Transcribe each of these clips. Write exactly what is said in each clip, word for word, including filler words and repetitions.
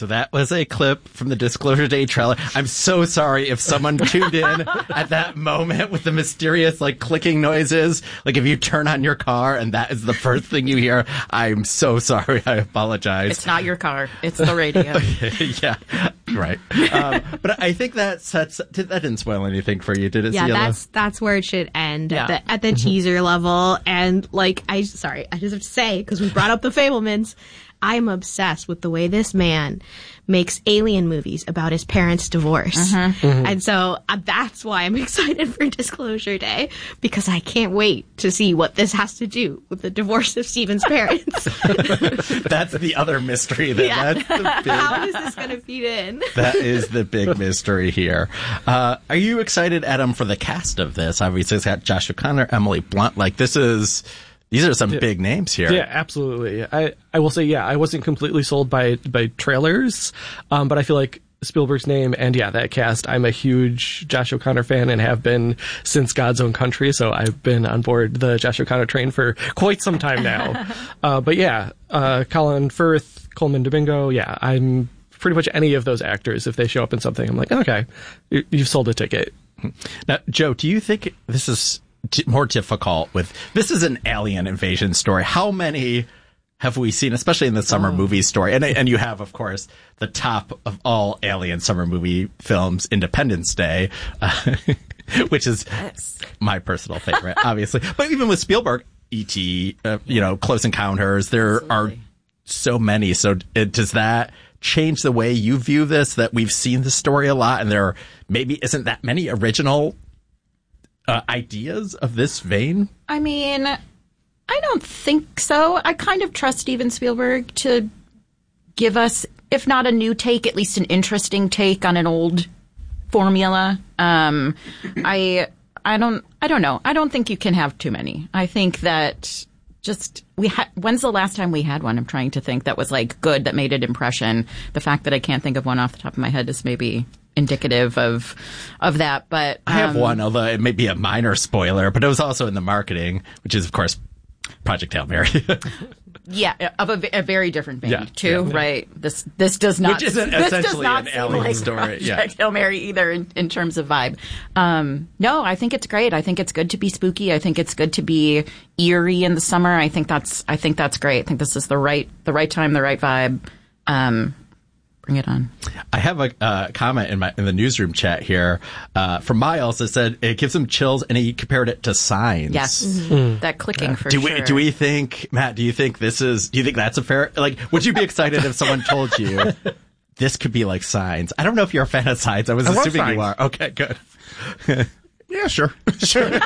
So that was a clip from the Disclosure Day trailer. I'm so sorry if someone tuned in at that moment with the mysterious, like, clicking noises. Like, if you turn on your car and that is the first thing you hear, I'm so sorry. I apologize. It's not your car. It's the radio. Yeah, right. Um, but I think that sets... Did, that didn't spoil anything for you, did it, Yeah, Cielo? that's that's where it should end, Yeah. at the, at the teaser level. And, like, I... Sorry, I just have to say, because we brought up the Fabelmans, I'm obsessed with the way this man makes alien movies about his parents' divorce. Mm-hmm. Mm-hmm. And so uh, that's why I'm excited for Disclosure Day, because I can't wait to see what this has to do with the divorce of Steven's parents. That's the other mystery. That, Yeah. That's the big, How is this going to feed in? that is the big mystery here. Uh, are you excited, Adam, for the cast of this? Obviously, it's got Josh O'Connor, Emily Blunt. Like, this is... These are some yeah. big names here. Yeah, absolutely. I, I will say, yeah, I wasn't completely sold by by trailers, um, but I feel like Spielberg's name and, yeah, that cast, I'm a huge Josh O'Connor fan and have been since God's Own Country, so I've been on board the Josh O'Connor train for quite some time now. uh, but, yeah, uh, Colin Firth, Coleman Domingo, yeah, I'm pretty much any of those actors. If they show up in something, I'm like, okay, you, you've sold a ticket. Now, Joe, do you think this is... more difficult with this is an alien invasion story? How many have we seen, especially in the summer oh. movie story? And and you have, of course, the top of all alien summer movie films, Independence Day, uh, which is yes. my personal favorite, obviously. But even with Spielberg, E T, uh, you know, Close Encounters, there Absolutely. are so many. So it, does that change the way you view this? That we've seen the story a lot, and there maybe isn't that many original Uh, ideas of this vein? I mean, I don't think so. I kind of trust Steven Spielberg to give us, if not a new take, at least an interesting take on an old formula. Um, I, I don't, I don't know. I don't think you can have too many. I think that just we had. When's the last time we had one? I'm trying to think that was like good, that made an impression. The fact that I can't think of one off the top of my head is maybe indicative of of that, but um, I have one, although it may be a minor spoiler, but it was also in the marketing, which is of course Project Hail Mary. Yeah, of a, a very different vein yeah, too, yeah. right? This this does not which isn't this essentially does not an seem alien like story. Project Yeah. Hail Mary either in, in terms of vibe. Um, no, I think it's great. I think it's good to be spooky. I think it's good to be eerie in the summer. I think that's I think that's great. I think this is the right the right time, the right vibe. Um, Bring it on. I have a uh, comment in my in the newsroom chat here uh, from Miles that said it gives him chills, and he compared it to Signs. Yes, mm-hmm. that clicking yeah. for do sure. We, do we think, Matt? Do you think this is? Do you think that's a fair? Like, would you be excited if someone told you this could be like Signs? I don't know if you're a fan of Signs. I was I assuming Signs. you are. Okay, good. Yeah, sure. Sure. I'm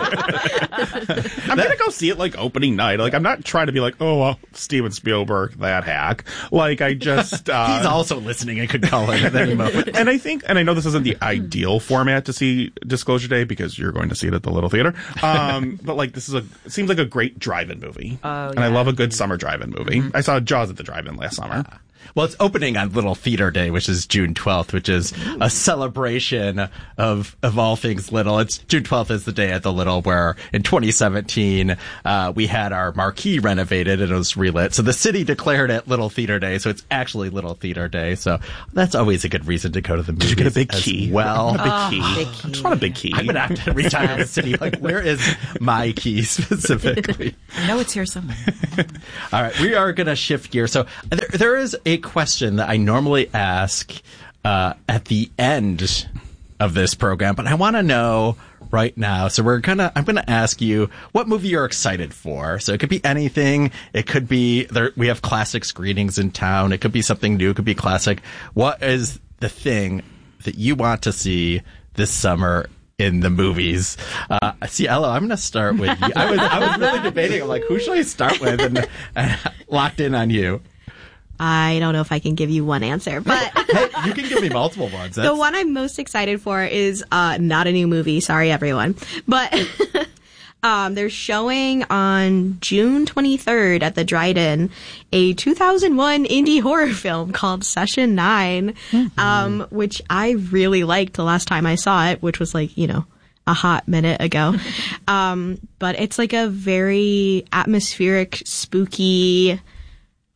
going to go see it like opening night. Like, I'm not trying to be like, oh, well, Steven Spielberg, that hack. Like, I just... Uh, He's also listening and could call in at any moment. And I think, and I know this isn't the ideal format to see Disclosure Day because you're going to see it at the Little Theater. Um, but like, this is a, it seems like a great drive-in movie. Oh, and I yeah. love a good summer drive-in movie. Mm-hmm. I saw Jaws at the drive-in last summer. Ah. Well, it's opening on Little Theater Day, which is June twelfth, which is a celebration of of all things Little. It's June twelfth is the day at the Little where in twenty seventeen uh, we had our marquee renovated and it was relit. So the city declared it Little Theater Day, so it's actually Little Theater Day. So that's always a good reason to go to the movies. Did you get a big as key? Well, I want a big Oh, key. big key. I just want a big key. I'm gonna have to reach out to the city. Like, where is my key specifically? I know it's here somewhere. All right, we are going to shift gears. So there, there is a question that I normally ask uh, at the end of this program, but I want to know right now. So we're gonna, I'm gonna ask you what movie you're excited for. So it could be anything. It could be there. We have classic screenings in town. It could be something new. It could be classic. What is the thing that you want to see this summer in the movies? Uh, Cielo, I'm going to start with you. I was, I was really debating. I'm like, who should I start with? And uh, locked in on you. I don't know if I can give you one answer, but Hey, you can give me multiple ones. That's... The one I'm most excited for is uh, not a new movie. Sorry, everyone. But um, they're showing on June twenty-third at the Dryden a two thousand one indie horror film called Session nine, mm-hmm. um, which I really liked the last time I saw it, which was like, you know, a hot minute ago. um, but it's like a very atmospheric, spooky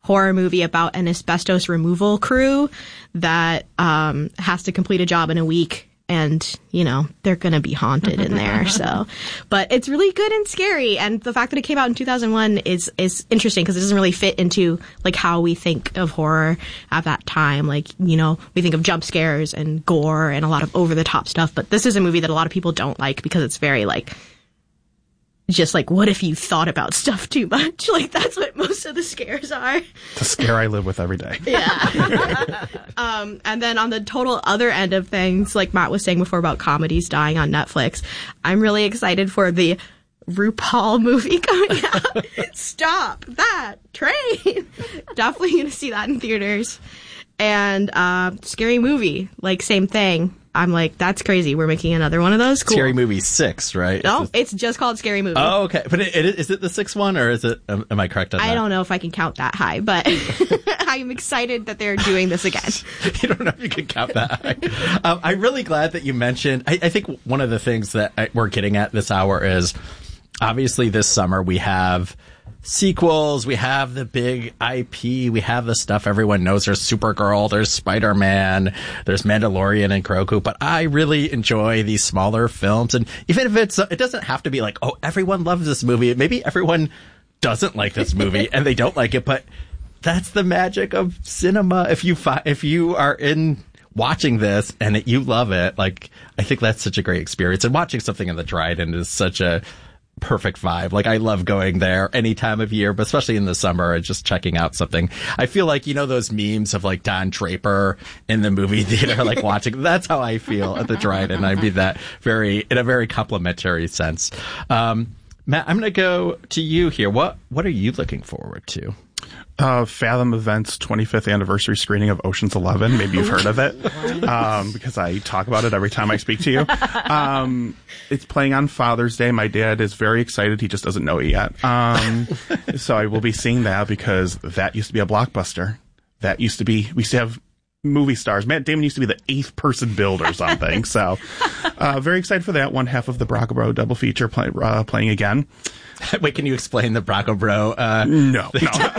horror movie about an asbestos removal crew that um, has to complete a job in a week. And, you know, they're going to be haunted in there. So, but it's really good and scary. And the fact that it came out in two thousand one is, is interesting because it doesn't really fit into like how we think of horror at that time. Like, you know, we think of jump scares and gore and a lot of over the top stuff. But this is a movie that a lot of people don't like because it's very like, just like, what if you thought about stuff too much? Like, that's what most of the scares are. It's a scare I live with every day. Yeah. um, and then on the total other end of things, like Matt was saying before about comedies dying on Netflix, I'm really excited for the RuPaul movie coming out. Stop that train. Definitely going to see that in theaters. And uh, Scary Movie, like, same thing. I'm like, that's crazy. We're making another one of those. Cool. Scary Movie six, right? No, it's, it's just called Scary Movie. Oh, okay. But it, it, is it the sixth one, or is it? Um, am I correct on that? I don't know if I can count that high, but I'm excited that they're doing this again. You don't know if you can count that high. um, I'm really glad that you mentioned. I, I think one of the things that I, we're getting at this hour is obviously this summer we have sequels, we have the big I P, we have the stuff everyone knows. There's Supergirl, there's Spider-Man, there's Mandalorian and Grogu, but I really enjoy these smaller films. And even if it's, it doesn't have to be like, oh, everyone loves this movie. Maybe everyone doesn't like this movie and they don't like it, but that's the magic of cinema. If you fi- if you are in watching this and that you love it, like, I think that's such a great experience. And watching something in the Dryden is such a perfect vibe. Like, I love going there any time of year, but especially in the summer and just checking out something. I feel like, you know, those memes of like Don Draper in the movie theater, like watching, that's how I feel at the Dryden. I mean that very, in a very complimentary sense. Um, Matt, I'm going to go to you here. What, what are you looking forward to? Uh, Fathom Events twenty-fifth anniversary screening of Ocean's Eleven. Maybe you've heard of it, um, because I talk about it every time I speak to you. Um, it's playing on Father's Day. My dad is very excited. He just doesn't know it yet. Um, so I will be seeing that because that used to be a blockbuster. That used to be, we used to have movie stars. Matt Damon used to be the eighth person build or something. So, uh, very excited for that. One half of the Bronco Bro double feature play, uh, playing again. Wait, can you explain the Bronco Bro? Uh, no,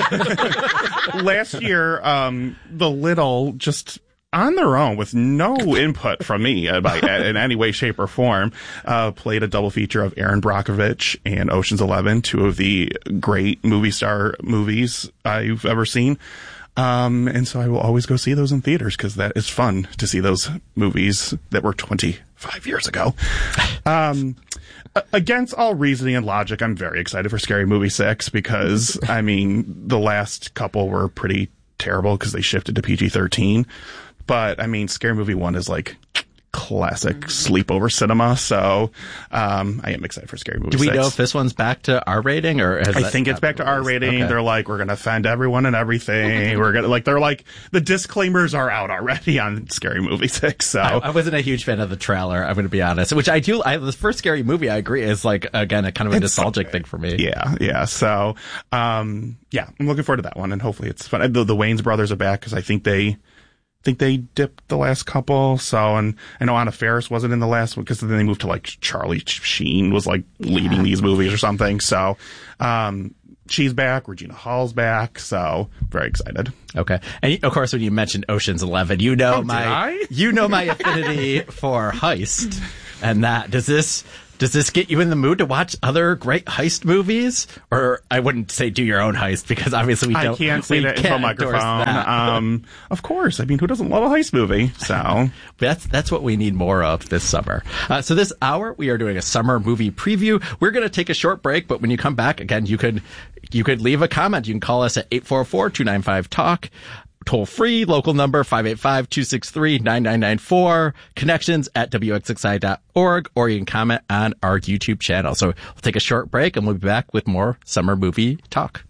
no. Last year, um, the Little just on their own with no input from me uh, by, in any way, shape, or form, uh, played a double feature of Aaron Brockovich and Ocean's Eleven, two of the great movie star movies I've ever seen. Um, and so I will always go see those in theaters because that is fun to see those movies that were twenty-five years ago. Um, against all reasoning and logic, I'm very excited for Scary Movie six because, I mean, the last couple were pretty terrible because they shifted to P G thirteen. But, I mean, Scary Movie one is like classic sleepover cinema. So, um, I am excited for Scary Movie six. Do we know if this one's back to R rating or has I that think it's back to R rating. Okay. They're like, we're going to offend everyone and everything. We're going to like, they're like, the disclaimers are out already on Scary Movie six. So I, I wasn't a huge fan of the trailer. I'm going to be honest, which I do. I, the first Scary Movie, I agree, is like, again, a kind of a It's nostalgic so thing for me. Yeah. Yeah. So, um, yeah, I'm looking forward to that one and hopefully it's fun. The, the Wayans brothers are back because I think they, think they dipped the last couple. So, and I know Anna Faris wasn't in the last one because then they moved to like Charlie Sheen was like leading yeah. these movies or something. So, um, she's back. Regina Hall's back. So very excited. Okay. And of course, when you mentioned Ocean's Eleven, you know oh, my, you know my affinity for heist and that. Does this, Does this get you in the mood to watch other great heist movies? Or I wouldn't say do your own heist because obviously we don't. I can't say that into a microphone. That. Um, of course. I mean, who doesn't love a heist movie? So that's that's what we need more of this summer. Uh, so this hour we are doing a summer movie preview. We're going to take a short break, but when you come back again, you could you could leave a comment. You can call us at eight four four, two nine five, talk. Toll free, local number five eight five, two six three, nine nine nine four, connections at W X X I dot org, or you can comment on our YouTube channel. So we'll take a short break and we'll be back with more summer movie talk.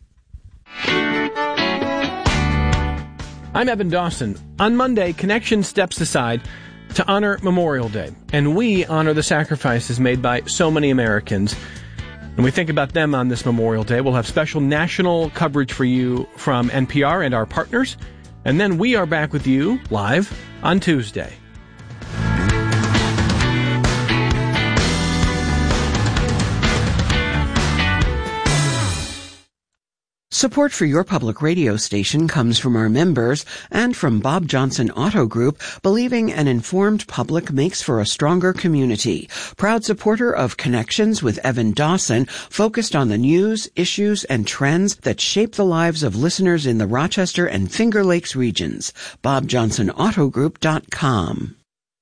I'm Evan Dawson. On Monday, Connection steps aside to honor Memorial Day, and we honor the sacrifices made by so many Americans. And we think about them on this Memorial Day. We'll have special national coverage for you from N P R and our partners. And then we are back with you live on Tuesday. Support for your public radio station comes from our members and from Bob Johnson Auto Group, believing an informed public makes for a stronger community. Proud supporter of Connections with Evan Dawson, focused on the news, issues, and trends that shape the lives of listeners in the Rochester and Finger Lakes regions. bob johnson auto group dot com.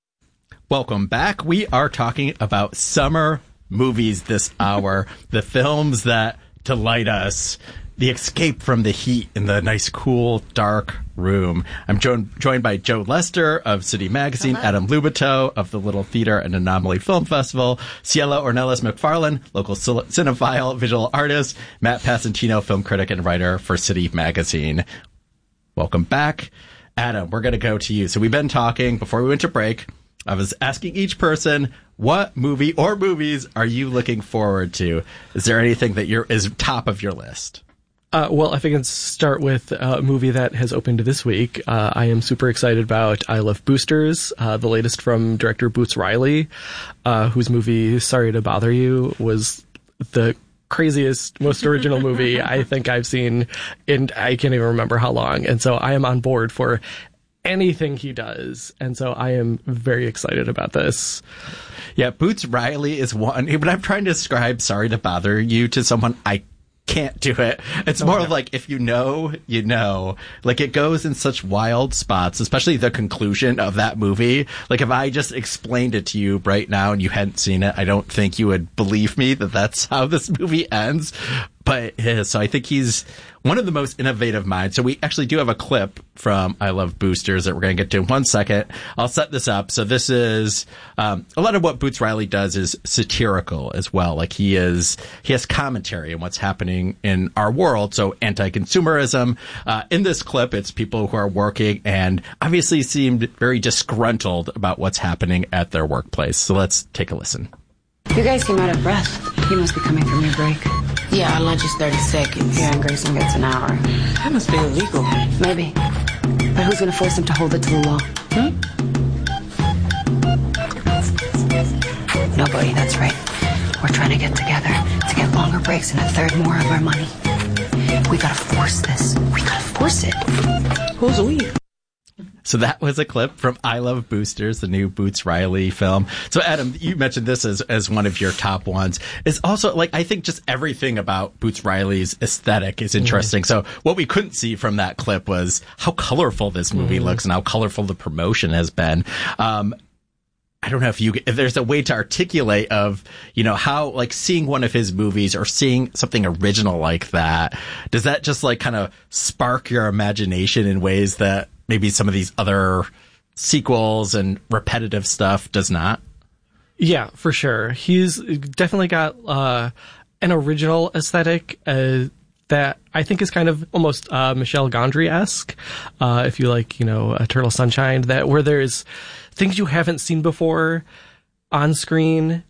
Welcome back. We are talking about summer movies this hour, the films that delight us. The escape from the heat in the nice, cool, dark room. I'm joined, joined by Joe Lester of City Magazine, Hello. Adam Lubito of the Little Theater and Anomaly Film Festival, Ciela Ornelas McFarlane, local cinephile, visual artist, Matt Passantino, film critic and writer for City Magazine. Welcome back. Adam, we're going to go to you. So we've been talking before we went to break. I was asking each person, what movie or movies are you looking forward to? Is there anything that you're, is top of your list? Uh, well, if I can start with a movie that has opened this week, uh, I am super excited about I Love Boosters, uh, the latest from director Boots Riley, uh, whose movie Sorry to Bother You was the craziest, most original movie I think I've seen in, I can't even remember how long. And so I am on board for anything he does. And so I am very excited about this. Yeah, Boots Riley is one. When I'm trying to describe Sorry to Bother You to someone, I can't do it. It's more oh, no. of like, if you know, you know. Like, it goes in such wild spots, especially the conclusion of that movie. Like, if I just explained it to you right now and you hadn't seen it, I don't think you would believe me that that's how this movie ends. But yeah, so I think he's one of the most innovative minds. So we actually do have a clip from I Love Boosters that we're going to get to in one second. I'll set this up. So this is um, a lot of what Boots Riley does is satirical as well. Like he is, he has commentary on what's happening in our world. So anti-consumerism. Uh, in this clip, it's people who are working and obviously seemed very disgruntled about what's happening at their workplace. So let's take a listen. You guys seem out of breath. You must be coming from your break. Yeah, our lunch is thirty seconds. Yeah, and Grayson gets an hour. That must be illegal. Maybe. But who's going to force him to hold it to the law? Hmm? Nobody, that's right. We're trying to get together to get longer breaks and a third more of our money. We gotta force this. We gotta force it. Who's we? So that was a clip from I Love Boosters, the new Boots Riley film. So Adam, you mentioned this as, as one of your top ones. It's also like, I think just everything about Boots Riley's aesthetic is interesting. Mm. So what we couldn't see from that clip was how colorful this movie mm. looks and how colorful the promotion has been. Um, I don't know if you, if there's a way to articulate of, you know, how like seeing one of his movies or seeing something original like that, does that just like kind of spark your imagination in ways that maybe some of these other sequels and repetitive stuff does not? Yeah, for sure. He's definitely got uh, an original aesthetic uh, that I think is kind of almost uh, Michel Gondry-esque. Uh, if you like, you know, Eternal Sunshine, that where there's things you haven't seen before on screen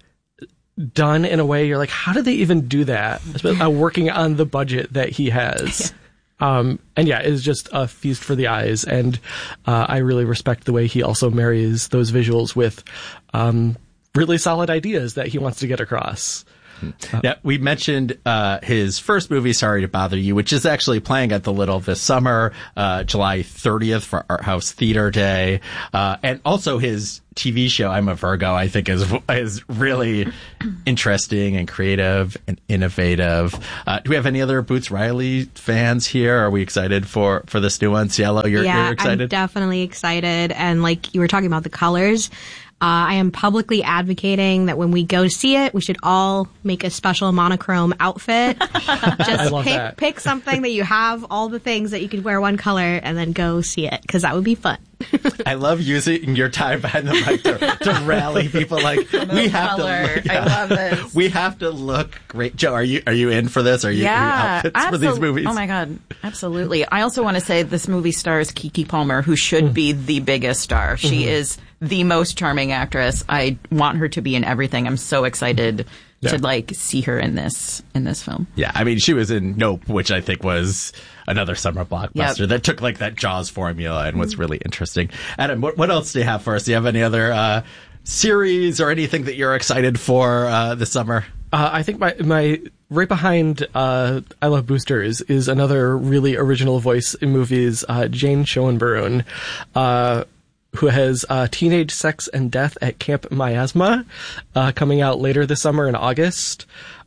done in a way you're like, how did they even do that? uh, working on the budget that he has. Um, and yeah, it's just a feast for the eyes. And, uh, I really respect the way he also marries those visuals with, um, really solid ideas that he wants to get across. Uh, yeah, we mentioned uh, his first movie, Sorry to Bother You, which is actually playing at the Little this summer, uh, July thirtieth for Art House Theater Day. Uh, and also his T V show, I'm a Virgo, I think is is really interesting and creative and innovative. Uh, do we have any other Boots Riley fans here? Are we excited for, for this new one? Cielo, you're, yeah, you're excited? I'm definitely excited. And like you were talking about the colors, Uh, I am publicly advocating that when we go see it, we should all make a special monochrome outfit. Just pick, that. pick something that you have, all the things that you could wear one color, and then go see it, because that would be fun. I love using your time behind the mic to, to rally people. Like we have color. to. Look, yeah. I love this. We have to look great. Joe, are you are you in for this? Are you, yeah, are you outfits absolutely. for these movies? Oh my god, absolutely. I also want to say this movie stars Keke Palmer, who should mm. be the biggest star. She mm-hmm. is the most charming actress. I want her to be in everything. I'm so excited yeah. to like see her in this in this film. Yeah, I mean, she was in Nope, which I think was another summer blockbuster yep. that took like that Jaws formula and was really interesting. Adam, what, what else do you have for us? Do you have any other uh, series or anything that you're excited for uh, this summer? Uh, I think my my right behind uh, I Love Boosters is another really original voice in movies, uh, Jane Schoenbrunn, uh, who has uh, Teenage Sex and Death at Camp Miasma uh, coming out later this summer in August.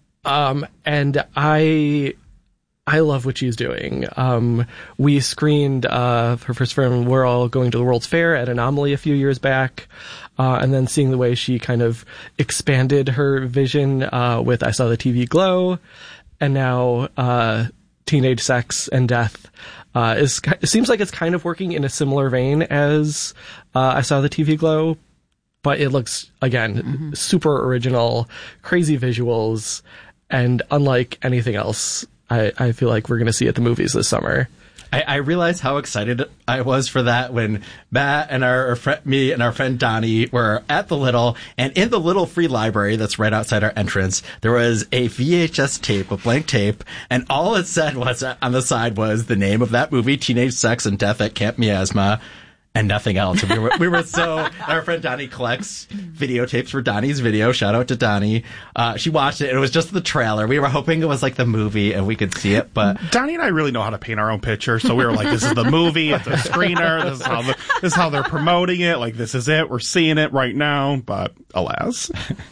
Um, and I I love what she's doing. Um, we screened uh, her first film, We're All Going to the World's Fair, at Anomaly a few years back. Uh, and then seeing the way she kind of expanded her vision uh, with I Saw the T V Glow, and now uh, Teenage Sex and Death uh, is. It seems like it's kind of working in a similar vein as uh, I Saw the T V Glow, but it looks again mm-hmm. super original, crazy visuals, and unlike anything else I, I feel like we're going to see at the movies this summer. I, I realized how excited I was for that when Matt and our, our friend, me and our friend Donnie were at the Little, and in the Little Free Library that's right outside our entrance, there was a V H S tape, a blank tape, and all it said was uh, on the side was the name of that movie, Teenage Sex and Death at Camp Miasma, and nothing else. And we were we were so. Our friend Donnie collects videotapes for Donnie's video. Shout out to Donnie. Uh, she watched it, and it was just the trailer. We were hoping it was like the movie, and we could see it. But Donnie and I really know how to paint our own picture, so we were like, "This is the movie. It's a screener. This is how the, this is how they're promoting it. Like, this is it. We're seeing it right now." But alas.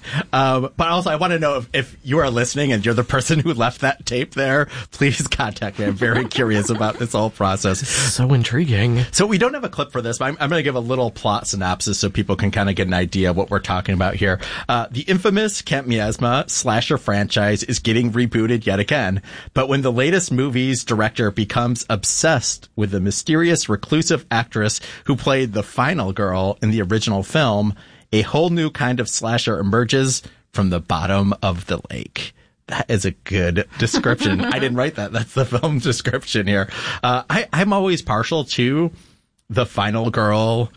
um, but also, I want to know if, if you are listening and you're the person who left that tape there, please contact me. I'm very curious about this whole process. So intriguing. So we don't have a clip for this. But I'm, I'm going to give a little plot synopsis so people can kind of get an idea of what we're talking about here. Uh, the infamous Camp Miasma slasher franchise is getting rebooted yet again. But when the latest movie's director becomes obsessed with the mysterious reclusive actress who played the final girl in the original film, a whole new kind of slasher emerges from the bottom of the lake. That is a good description. I didn't write that. That's the film description here. Uh, I, I'm always partial to the final girl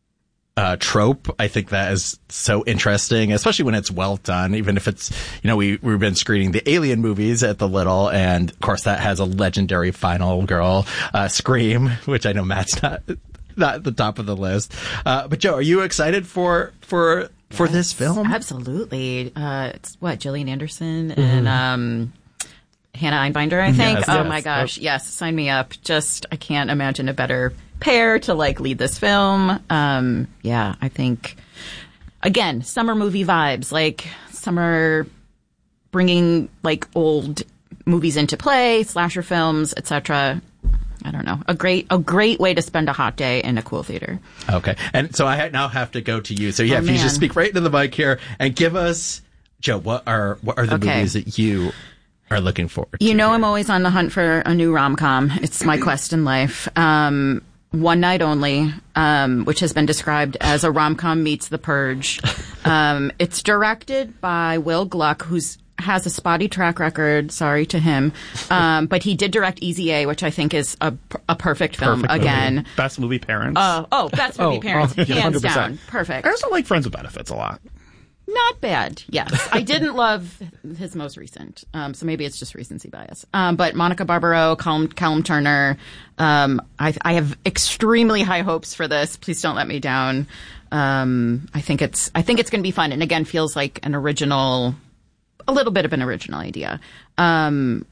uh, trope. I think that is so interesting, especially when it's well done, even if it's, you know, we, we've been screening the Alien movies at the Little, and of course that has a legendary final girl, uh, Scream, which I know Matt's not, not at the top of the list. Uh, but Joe, are you excited for, for, for yes, this film? Absolutely. Uh, it's what, Gillian Anderson mm-hmm. and, um, Hannah Einbinder, I think. Yes, oh yes. my gosh. Yes. Sign me up. Just, I can't imagine a better pair to like lead this film. Um, yeah, I think, again, summer movie vibes, like summer bringing like old movies into play, slasher films, et cetera. I don't know. A great, a great way to spend a hot day in a cool theater. Okay. And so I now have to go to you. So yeah, oh, if man. you just speak right into the mic here and give us, Joe, what are, what are the okay. movies that you are looking forward to? You know, I'm always on the hunt for a new rom-com. It's my quest in life. Um, One Night Only, um, which has been described as a rom-com meets The Purge. Um, it's directed by Will Gluck, who's has a spotty track record. Sorry to him. Um, but he did direct Easy A, which I think is a, a perfect film perfect again. Movie. Best movie Parents. Uh, oh, best movie oh, Parents. oh, yeah, hands one hundred percent. down. Perfect. I also like Friends with Benefits a lot. Not bad, yes. I didn't love his most recent, um, so maybe it's just recency bias. Um, but Monica Barbaro, Callum, Callum Turner, um, I, I have extremely high hopes for this. Please don't let me down. Um, I think it's I think it's going to be fun, and again, feels like an original, a little bit of an original idea. Um,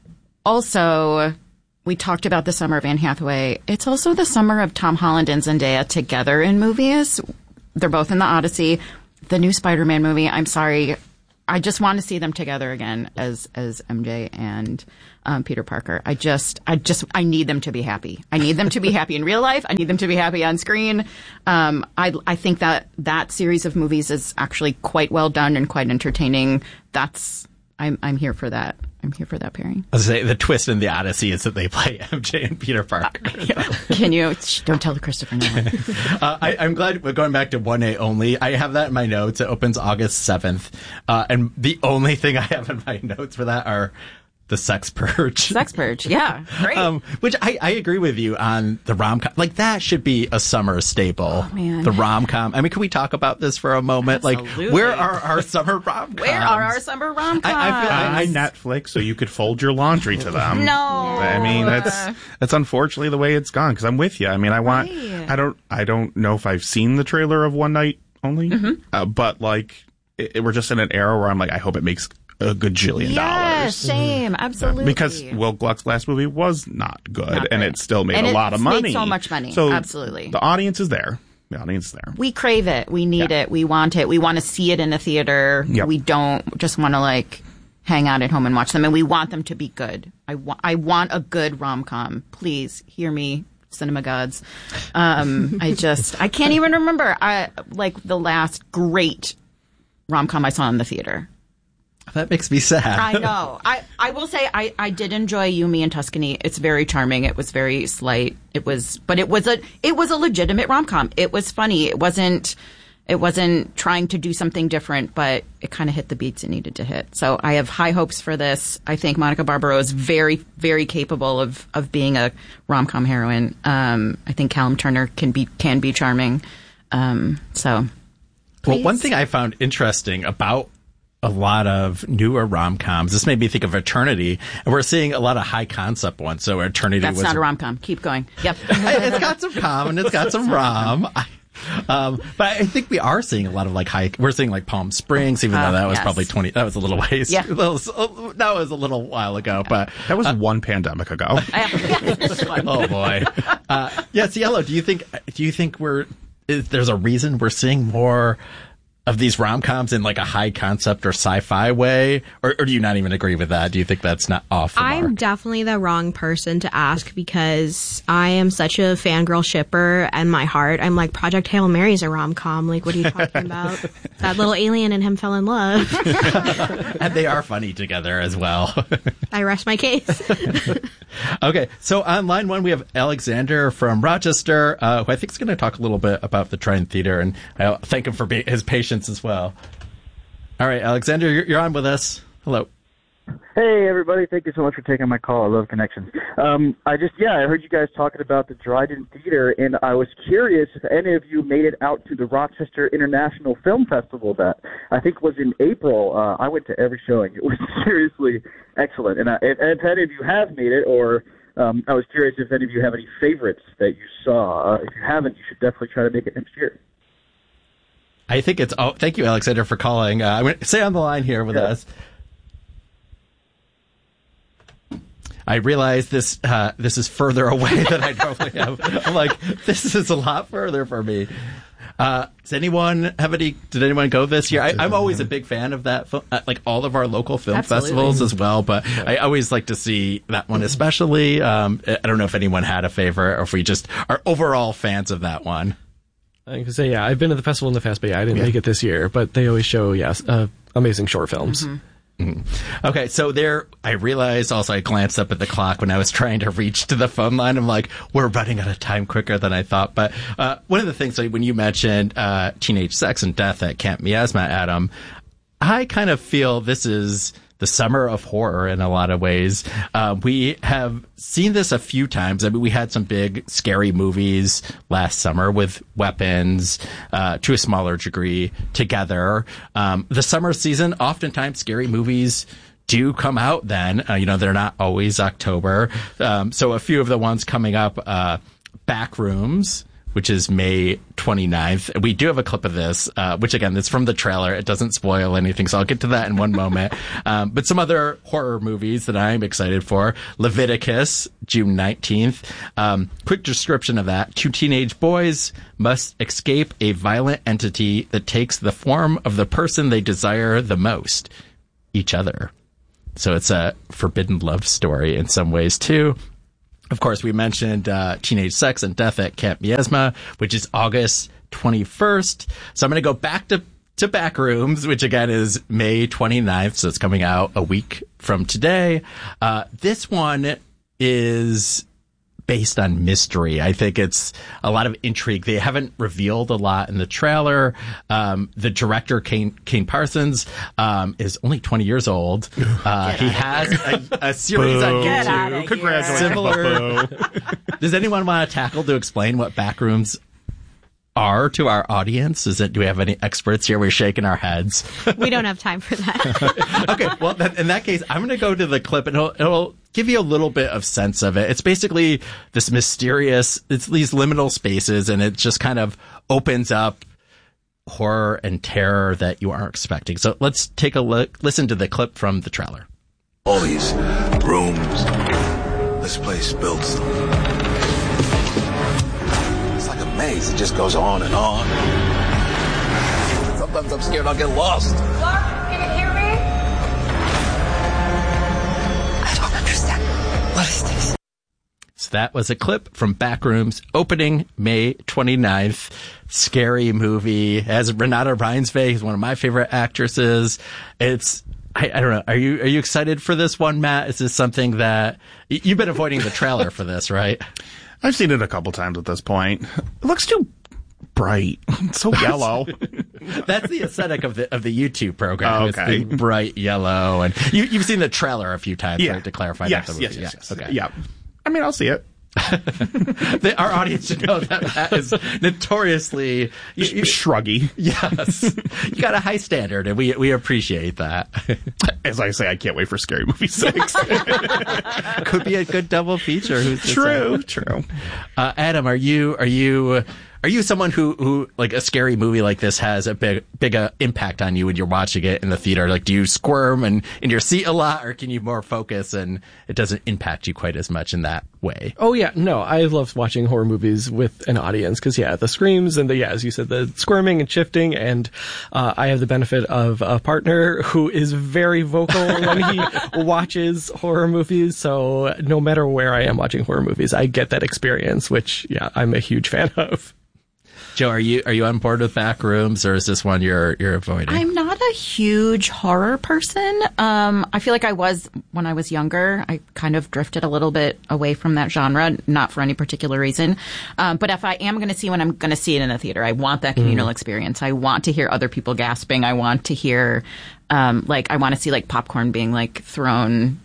also, we talked about the summer of Anne Hathaway. It's also the summer of Tom Holland and Zendaya together in movies. They're both in The Odyssey. The new Spider-Man movie, I'm sorry, I just want to see them together again as as M J and um, Peter Parker. I just, I just, I need them to be happy. I need them to be happy in real life. I need them to be happy on screen. Um, I, I think that that series of movies is actually quite well done and quite entertaining. That's, I'm, I'm here for that. I'm here for that pairing. I was say the twist in The Odyssey is that they play M J and Peter Parker. Uh, can you shh, don't tell the Christopher Nolan? uh, I, I'm glad we're going back to One Day Only. I have that in my notes. It opens August seventh, uh, and the only thing I have in my notes for that are the Sex Purge. Sex Purge, yeah, great. Um, which I, I agree with you on the rom-com. Like, that should be a summer staple. Oh, man. The rom-com. I mean, can we talk about this for a moment? Absolutely. Like, where are our summer rom-coms? Where are our summer rom-coms? I, I feel I like Netflix, so you could fold your laundry to them. No. I mean, that's that's unfortunately the way it's gone. Because I'm with you. I mean, I want. Right. I don't. I don't know if I've seen the trailer of One Night Only, mm-hmm. uh, but like, it, it, we're just in an era where I'm like, I hope it makes a gajillion yes, dollars. same, absolutely. Because Will Gluck's last movie was not good, Not and great. it still made And a it lot of made money. so much money, So absolutely. The audience is there. The audience is there. We crave it. We need Yeah. it. We want it. We want to see it in a theater. Yep. We don't just want to like hang out at home and watch them. And we want them to be good. I, wa- I want a good rom-com. Please hear me, cinema gods. Um, I just, I can't even remember I like the last great rom-com I saw in the theater. That makes me sad. I know. I, I will say I, I did enjoy You, Me, and Tuscany. It's very charming. It was very slight. It was, but it was a it was a legitimate rom com. It was funny. It wasn't it wasn't trying to do something different, but it kind of hit the beats it needed to hit. So I have high hopes for this. I think Monica Barbaro is very very capable of of being a rom com heroine. Um, I think Callum Turner can be can be charming. Um, so, Well, one please. thing I found interesting about a lot of newer rom-coms, this made me think of Eternity, and we're seeing a lot of high concept ones. So Eternity That's was not a rom com. Keep going. Yep. it's got some com and it's got some rom. I- Um, but I think we are seeing a lot of like high. We're seeing like Palm Springs, even Oh, though that was yes. probably twenty. That was a little ways. Yeah. That was, that was a little while ago. But That was one pandemic ago. oh boy, uh, yeah. Cielo, do you think? Do you think we're? Is, there's a reason we're seeing more of these rom-coms in like a high concept or sci-fi way, or, or do you not even agree with that? Do you think that's not off the I'm mark? definitely the wrong person to ask because I am such a fangirl shipper and my heart. I'm like, Project Hail Mary's a rom-com. Like, what are you talking about? That little alien and him fell in love. And they are funny together as well. I rest my case. Okay, so on line one we have Alexander from Rochester, uh, who I think is going to talk a little bit about the Trident Theater, and I thank him for being, his patience as well. All right, Alexander, you're, you're on with us. Hello. Hey, everybody. Thank you so much for taking my call. I love Connections. Um, I just, yeah, I heard you guys talking about the Dryden Theater, and I was curious if any of you made it out to the Rochester International Film Festival that I think was in April. Uh, I went to every showing. It was seriously excellent. And, I, and if any of you have made it, or um, I was curious if any of you have any favorites that you saw. Uh, if you haven't, you should definitely try to make it next year. I think it's, oh, thank you, Alexander, for calling. Uh, I'm going to stay on the line here with Yeah. us. I realize this uh, this is further away than I normally have. I'm like, this is a lot further for me. Uh, does anyone have any? Did anyone go this year? I, I'm always a big fan of that, fil- uh, like all of our local film Absolutely. festivals as well. But I always like to see that one, especially. Um, I don't know if anyone had a favorite, or if we just are overall fans of that one. I can say, yeah, I've been to the festival in the past, but yeah, I didn't make it this year. But they always show, yes, uh, amazing short films. Mm-hmm. Mm-hmm. Okay, so there, I realized also I glanced up at the clock when I was trying to reach to the phone line. I'm like, we're running out of time quicker than I thought. But uh, one of the things, like, when you mentioned uh, teenage sex and death at Camp Miasma, Adam, I kind of feel this is the summer of horror in a lot of ways. Uh, we have seen this a few times. I mean, we had some big scary movies last summer with Weapons, uh, to a smaller degree, Together. Um, the summer season, oftentimes scary movies do come out then. Uh, you know, they're not always October. Um, so a few of the ones coming up, uh, Backrooms, which is May twenty-ninth. We do have a clip of this, uh, which again, it's from the trailer. It doesn't spoil anything, so I'll get to that in one moment. Um, but some other horror movies that I'm excited for. Leviticus, June nineteenth. Um, quick description of that. Two teenage boys must escape a violent entity that takes the form of the person they desire the most, each other. So it's a forbidden love story in some ways, too. Of course, we mentioned uh, Teenage Sex and Death at Camp Miasma, which is August twenty-first. So I'm going to go back to, to Backrooms, which again is May twenty-ninth. So it's coming out a week from today. Uh, this one is based on mystery. I think it's a lot of intrigue. They haven't revealed a lot in the trailer. Um, the director, Kane, Kane Parsons, um, is only twenty years old. Uh, he has a, a series Boo. on Get outta YouTube. here. Congratulations. Similar. Does anyone want to tackle to explain what Backrooms are to our audience? Is it? Do we have any experts here? We're shaking our heads. We don't have time for that. Okay, well, then, in that case, I'm going to go to the clip, and it'll, it'll give you a little bit of sense of it. It's basically this mysterious, it's these liminal spaces, and it just kind of opens up horror and terror that you aren't expecting. So let's take a look, listen to the clip from the trailer. All these rooms, this place builds them. It's like a maze. It just goes on and on. Sometimes I'm scared I'll get lost. Clark, can you hear me? I don't understand. What is this? So that was a clip from Backrooms, opening May twenty-ninth. Scary movie. Has Renata Reinsve, who's one of my favorite actresses. It's, I, I don't know. Are you, are you excited for this one, Matt? Is this something that, you've been avoiding the trailer for this, right? I've seen it a couple times at this point. It looks too bright. It's so yellow. That's the aesthetic of the of the YouTube program. Oh, It's okay. the bright yellow. And you, you've seen the trailer a few times, Yeah. right, to clarify. Yes, not the yes, movie. yes, Yeah. yes. Okay. Yeah. I mean, I'll see it. The, our audience should know that Matt is notoriously you, you, Shruggy. yes. You got a high standard, and we we appreciate that. As I say, I can't wait for Scary Movie six. Could be a good double feature. Who's to True, say? true. Uh, Adam, are you are you are you someone who who like a scary movie like this has a big big uh, impact on you when you're watching it in the theater? Like, do you squirm and in your seat a lot, or can you more focus and it doesn't impact you quite as much in that way? Oh yeah, no, I love watching horror movies with an audience because yeah, the screams and the yeah, as you said, the squirming and shifting, and uh, I have the benefit of a partner who is very vocal when he watches horror movies. So no matter where I am watching horror movies, I get that experience, which yeah, I'm a huge fan of. Joe, are you are you on board with Backrooms, or is this one you're you're avoiding? I'm not a huge horror person. Um, I feel like I was when I was younger. I kind of drifted a little bit away from that genre, not for any particular reason. Um, but if I am going to see one, I'm going to see it in a theater. I want that communal mm. experience. I want to hear other people gasping. I want to hear, um, like, I want to see like popcorn being like thrown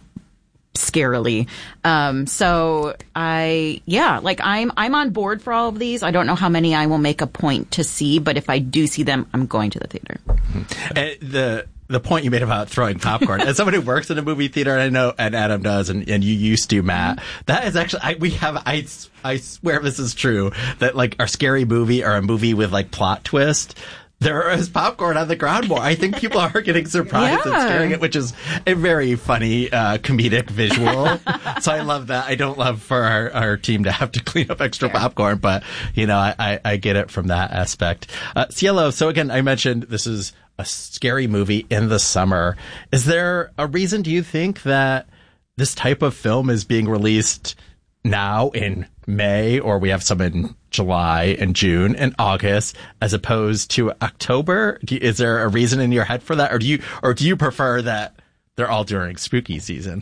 scarily. Um, so I, yeah, like I'm, I'm on board for all of these. I don't know how many I will make a point to see, but if I do see them, I'm going to the theater. Uh, the, the point you made about throwing popcorn, as someone who works in a movie theater, and I know, and Adam does, and, and you used to, Matt, that is actually, I, we have, I, I swear this is true, that like our scary movie or a movie with like plot twist, there is popcorn on the ground more. I think people are getting surprised Yeah. and staring at, which is a very funny, uh, comedic visual. So I love that. I don't love for our, our team to have to clean up extra Yeah. popcorn, but, you know, I, I, I get it from that aspect. Uh, Cielo, so again, I mentioned this is a scary movie in the summer. Is there a reason, do you think, that this type of film is being released now in May, or we have some in July and June and August, as opposed to October? Do you, is there a reason in your head for that, or do you, or do you prefer that they're all during spooky season?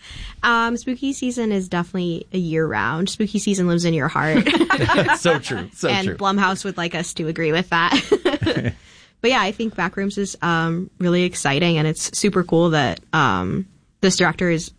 um, spooky season is definitely a year round. Spooky season lives in your heart. So true. So and true. Blumhouse would like us to agree with that. But yeah, I think Backrooms is um, really exciting, and it's super cool that um, this director is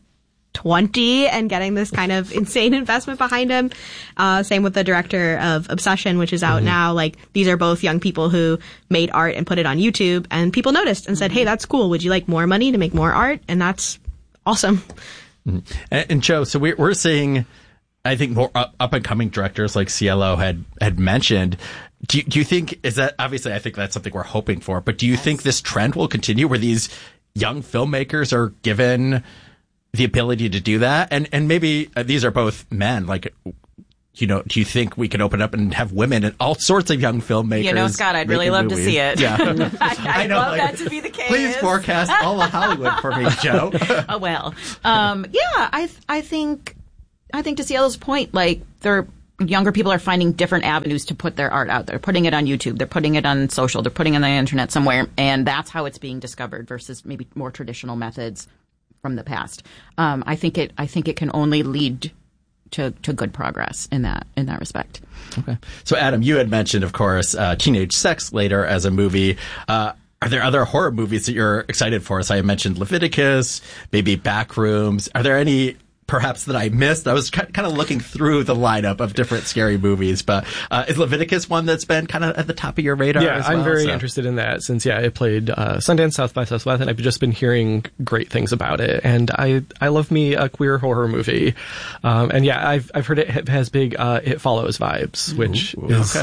twenty and getting this kind of insane investment behind him. Uh, same with the director of Obsession, which is out mm-hmm. now. Like, these are both young people who made art and put it on YouTube, and people noticed and said, hey, that's cool. Would you like more money to make more art? And that's awesome. Mm-hmm. And, and Joe, so we're, we're seeing, I think, more up, up and coming directors like Cielo had, had mentioned. Do you, do you think, is that, obviously I think that's something we're hoping for, but do you yes. think this trend will continue where these young filmmakers are given the ability to do that? And and maybe uh, these are both men. Like, you know, do you think we can open up and have women and all sorts of young filmmakers? You know, Scott, I'd really love movies? to see it. Yeah. I, I'd know, love like, that to be the case. Please forecast all of Hollywood for me, Joe. Oh, well. Um, yeah, I I think, I think to Cielo's point, like, they're, younger people are finding different avenues to put their art out there. They're putting it on YouTube. They're putting it on social. They're putting it on the internet somewhere. And that's how it's being discovered versus maybe more traditional methods from the past. Um, I think it. I think it can only lead to, to good progress in that in that respect. Okay. So, Adam, you had mentioned, of course, uh, Teenage Sex Later as a movie. Uh, are there other horror movies that you're excited for? So I mentioned Leviticus, maybe Backrooms. Are there any perhaps that I missed? I was kind of looking through the lineup of different scary movies, but uh, is Leviticus one that's been kind of at the top of your radar? Yeah, as well? I'm very so. interested in that since, yeah, it played uh, Sundance, South by Southwest, and I've just been hearing great things about it. And I I love me a queer horror movie. Um, and yeah, I've I've heard it has big uh, It Follows vibes, which Ooh, is okay.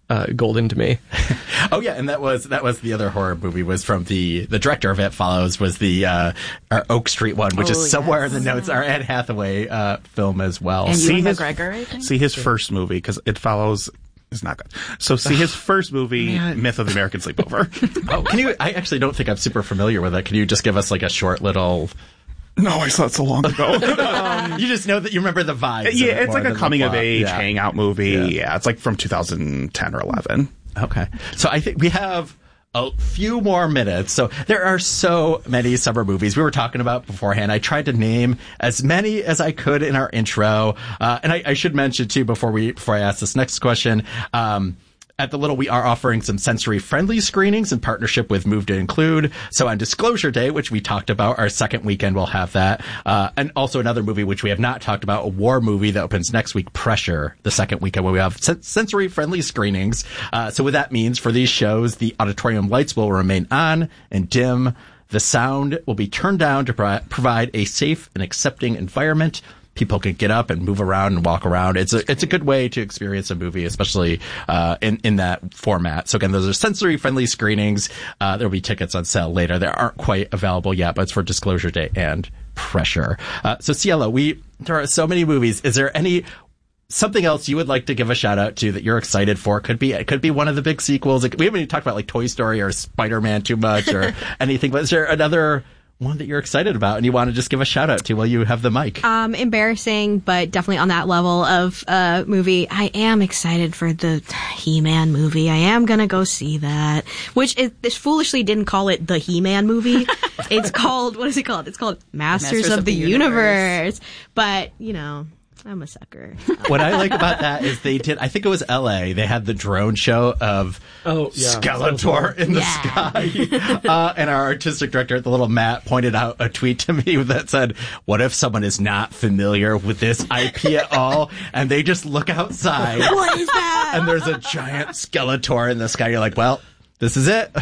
uh, golden to me. Oh yeah, and that was that was the other horror movie was from the the director of It Follows was the uh, our Oak Street one, which oh, is somewhere yes. in the notes. Our Anne Hathaway uh, film as well. And see Ewan his, McGregor, I think. See his first movie because It Follows is not good. So see his first movie, Man. Myth of the American Sleepover. Oh, can you? I actually don't think I'm super familiar with it. Can you just give us like a short little? No, I saw it so long ago. You just know that you remember the vibes. of yeah, it it's more like a than the coming of plot. age Yeah. hangout movie. Yeah. Yeah. It's like from two thousand ten or eleven. Okay. So I think we have a few more minutes. So there are so many summer movies we were talking about beforehand. I tried to name as many as I could in our intro. Uh, and I, I should mention too, before we, before I ask this next question, um, at the Little, we are offering some sensory-friendly screenings in partnership with Move to Include. So on Disclosure Day, which we talked about, our second weekend, we'll have that. Uh, and also another movie which we have not talked about, a war movie that opens next week, Pressure, the second weekend, where we have sen- sensory-friendly screenings. Uh, so what that means for these shows, the auditorium lights will remain on and dim. The sound will be turned down to pro- provide a safe and accepting environment. People can get up and move around and walk around. It's a it's a good way to experience a movie, especially uh, in in that format. So again, those are sensory friendly screenings. Uh, there will be tickets on sale later. They aren't quite available yet, but it's for Disclosure Day and Pressure. Uh, so Cielo, we there are so many movies. Is there any something else you would like to give a shout out to that you're excited for? Could be it could be one of the big sequels. We haven't even talked about like Toy Story or Spider-Man too much or anything. But is there another one that you're excited about and you want to just give a shout out to while you have the mic? Um, embarrassing, but definitely on that level of uh movie. I am excited for the He-Man movie. I am gonna go see that. Which it, this foolishly didn't call it the He-Man movie. It's called, what is it called? It's called Masters, Masters of, of the, the Universe. Universe. But, you know, I'm a sucker. What I like about that is they did, I think it was L A, they had the drone show of Oh, yeah. Skeletor in the Yeah. sky. Uh, and our artistic director, the little Matt, pointed out a tweet to me that said, what if someone is not familiar with this I P at all? And they just look outside. What is that? And there's a giant Skeletor in the sky. You're like, well, this is it.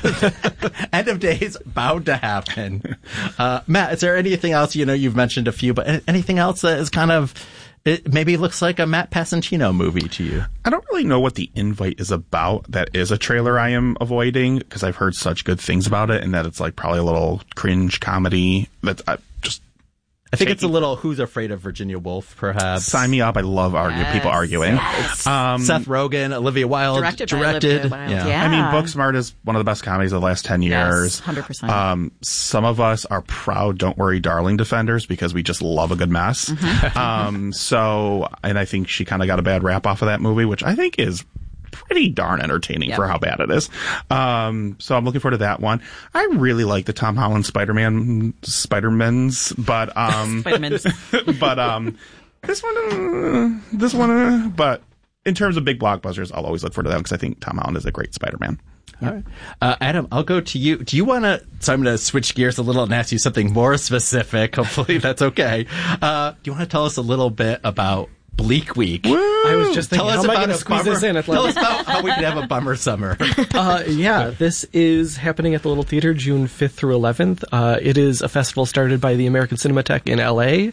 End of days, bound to happen. Uh, Matt, is there anything else? You know, you've mentioned a few, but anything else that is kind of, it maybe looks like a Matt Passantino movie to you? I don't really know what the invite is about. That is a trailer I am avoiding because I've heard such good things about it and that it's like probably a little cringe comedy that I just I think it's a little Who's Afraid of Virginia Woolf, perhaps. sign me up. I love argue Yes. people arguing. Um, Seth Rogen, Olivia Wilde, Directed by directed. Olivia Wilde. Yeah. Yeah. I mean, Booksmart is one of the best comedies of the last ten years. Yes, one hundred percent. Um, some of us are proud Don't Worry Darling defenders because we just love a good mess. Mm-hmm. um, so, and I think she kind of got a bad rap off of that movie, which I think is pretty darn entertaining Yep. for how bad it is. Um, so I'm looking forward to that one. I really like the Tom Holland Spider-Man, Spider-Mans, but, um, Spider-Mans. but, um, this one, uh, this one, uh, but in terms of big blockbusters, I'll always look forward to that because I think Tom Holland is a great Spider-Man. All right. Uh, Adam, I'll go to you. Do you want to, so I'm going to switch gears a little and ask you something more specific. Hopefully that's okay. Uh, do you want to tell us a little bit about Bleak Week? I was just thinking, Tell us how am I about going to a squeeze bummer, this in? At Tell like, us about how we can have a bummer summer. uh, yeah, this is happening at the Little Theater June fifth through eleventh. Uh, it is a festival started by the American Cinematheque in L A,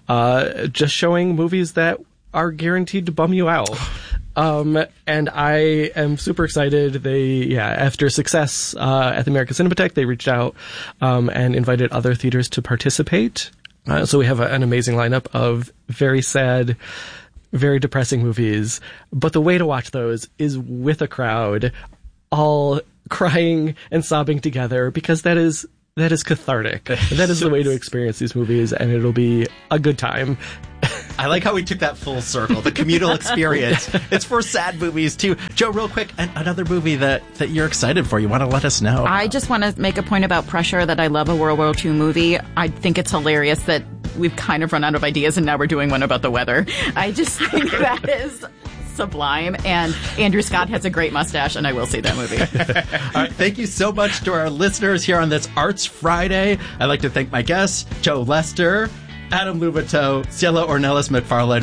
uh, just showing movies that are guaranteed to bum you out. Um, and I am super excited. They, yeah, after success uh, at the American Cinematheque, they reached out um, and invited other theaters to participate. Uh, so we have a, an amazing lineup of very sad, very depressing movies. But the way to watch those is with a crowd, all crying and sobbing together, because that is that is cathartic. That is the way to experience these movies, and it'll be a good time. I like how we took that full circle, the communal experience. It's for sad movies, too. Joe, real quick, an- another movie that, that you're excited for. You want to let us know? I just want to make a point about Pressure, that I love a World War Two movie. I think it's hilarious that we've kind of run out of ideas and now we're doing one about the weather. I just think that is sublime, and Andrew Scott has a great mustache, and I will see that movie. All right, thank you so much to our listeners here on this Arts Friday. I'd like to thank my guests, Joe Lester, Adam Lubito, Cielo Ornelas McFarland,